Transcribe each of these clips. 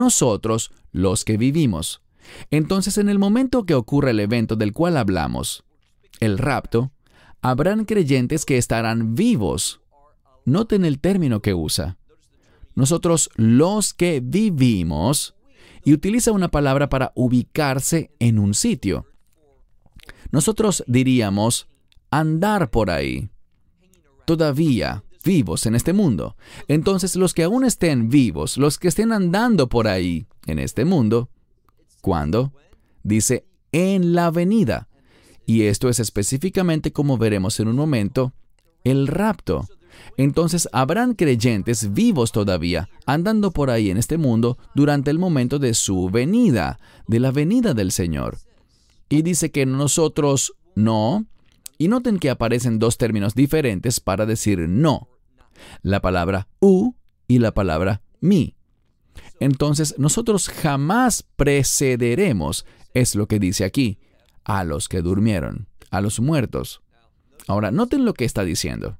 nosotros los que vivimos. Entonces, en el momento que ocurre el evento del cual hablamos, el rapto, habrán creyentes que estarán vivos. Noten el término que usa. Nosotros los que vivimos, y utiliza una palabra para ubicarse en un sitio. Nosotros diríamos andar por ahí, todavía vivos en este mundo. Entonces, los que aún estén vivos, los que estén andando por ahí en este mundo, ¿cuándo? Dice, en la venida. Y esto es específicamente, como veremos en un momento, el rapto. Entonces, habrán creyentes vivos todavía, andando por ahí en este mundo durante el momento de su venida, de la venida del Señor. Y dice que nosotros no. Y noten que aparecen dos términos diferentes para decir no. La palabra y la palabra mi. Entonces, nosotros jamás precederemos, es lo que dice aquí, a los que durmieron, a los muertos. Ahora, noten lo que está diciendo.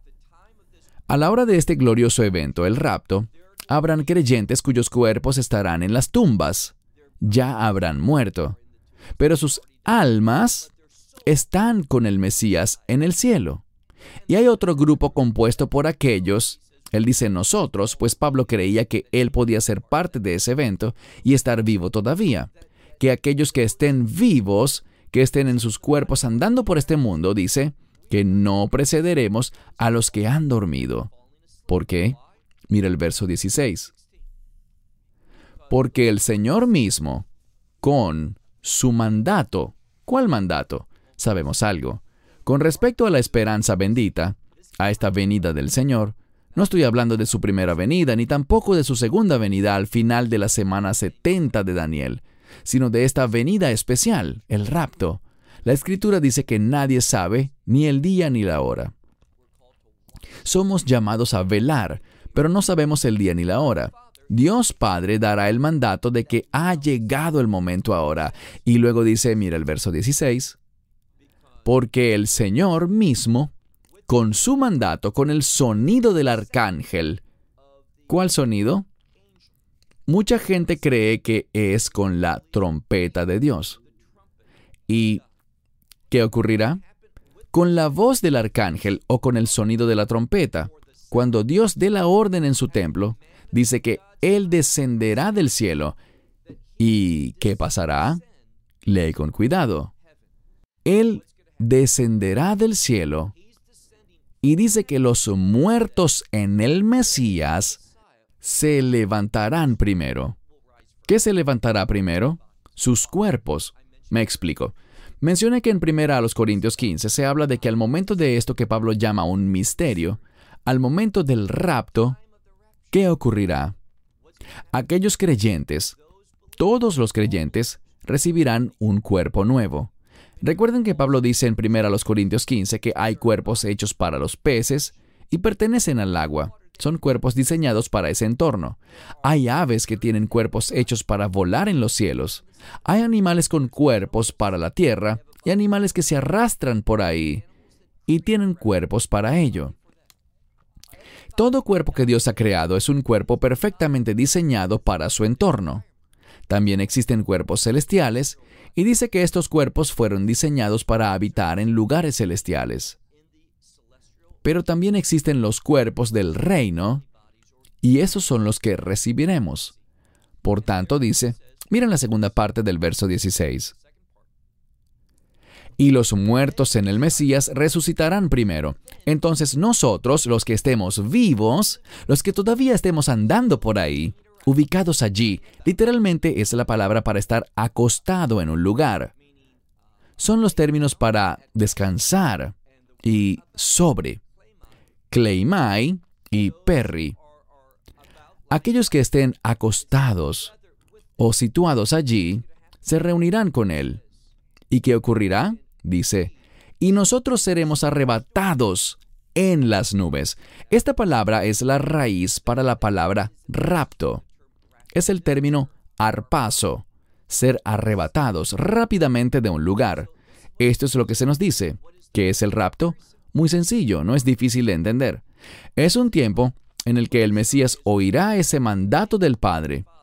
A la hora de este glorioso evento, el rapto, habrán creyentes cuyos cuerpos estarán en las tumbas. Ya habrán muerto. Pero sus almas están con el Mesías en el cielo. Y hay otro grupo compuesto por aquellos, él dice nosotros, pues Pablo creía que él podía ser parte de ese evento y estar vivo todavía. Que aquellos que estén vivos, que estén en sus cuerpos andando por este mundo, dice, que no precederemos a los que han dormido. ¿Por qué? Mira el verso 16. Porque el Señor mismo, con su mandato. ¿Cuál mandato? Sabemos algo. Con respecto a la esperanza bendita, a esta venida del Señor, no estoy hablando de su primera venida, ni tampoco de su segunda venida al final de la semana 70 de Daniel, sino de esta venida especial, el rapto. La Escritura dice que nadie sabe ni el día ni la hora. Somos llamados a velar, pero no sabemos el día ni la hora. Dios Padre dará el mandato de que ha llegado el momento ahora. Y luego dice, mira el verso 16, porque el Señor mismo, con su mandato, con el sonido del arcángel. ¿Cuál sonido? Mucha gente cree que es con la trompeta de Dios. ¿Y qué ocurrirá? Con la voz del arcángel o con el sonido de la trompeta. Cuando Dios dé la orden en su templo, dice que Él descenderá del cielo. ¿Y qué pasará? Lee con cuidado. Él descenderá del cielo y dice que los muertos en el Mesías se levantarán primero. ¿Qué se levantará primero? Sus cuerpos. Me explico. Mencioné que en 1 Corintios 15 se habla de que al momento de esto que Pablo llama un misterio, al momento del rapto, ¿qué ocurrirá? Aquellos creyentes, todos los creyentes, recibirán un cuerpo nuevo. Recuerden que Pablo dice en 1 Corintios 15 que hay cuerpos hechos para los peces y pertenecen al agua. Son cuerpos diseñados para ese entorno. Hay aves que tienen cuerpos hechos para volar en los cielos. Hay animales con cuerpos para la tierra y animales que se arrastran por ahí y tienen cuerpos para ello. Todo cuerpo que Dios ha creado es un cuerpo perfectamente diseñado para su entorno. También existen cuerpos celestiales, y dice que estos cuerpos fueron diseñados para habitar en lugares celestiales. Pero también existen los cuerpos del reino, y esos son los que recibiremos. Por tanto, dice, miren la segunda parte del verso 16. Y los muertos en el Mesías resucitarán primero. Entonces nosotros, los que estemos vivos, los que todavía estemos andando por ahí, ubicados allí, literalmente es la palabra para estar acostado en un lugar. Son los términos para descansar y sobre. Kleimai y perri. Aquellos que estén acostados o situados allí, se reunirán con Él. ¿Y qué ocurrirá? Dice, y nosotros seremos arrebatados en las nubes. Esta palabra es la raíz para la palabra rapto. Es el término harpazo, ser arrebatados rápidamente de un lugar. Esto es lo que se nos dice. ¿Qué es el rapto? Muy sencillo, no es difícil de entender. Es un tiempo en el que el Mesías oirá ese mandato del Padre.